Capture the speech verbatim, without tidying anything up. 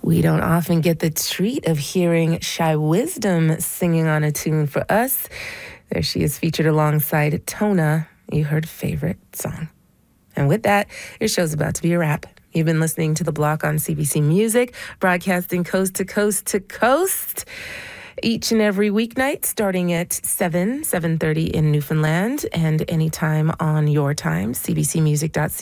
We don't often get the treat of hearing Shy Wisdom singing on a tune for us. There she is, featured alongside Tona. You heard Favorite Song. And with that, your show's about to be a wrap. You've been listening to The Block on C B C Music, broadcasting coast to coast to coast each and every weeknight, starting at seven, seven thirty in Newfoundland, and anytime on your time, c b c music dot c a.